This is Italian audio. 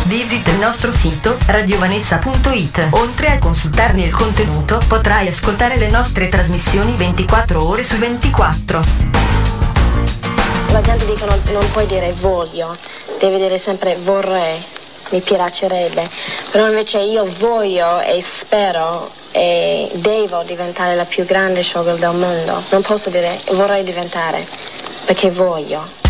Visita il nostro sito radiovanessa.it. Oltre a consultarne il contenuto, potrai ascoltare le nostre trasmissioni 24 ore su 24. La gente dice non puoi dire voglio, devi dire sempre vorrei, mi piacerebbe. Però invece io voglio e spero e devo diventare la più grande showgirl del mondo. Non posso dire vorrei diventare, perché voglio.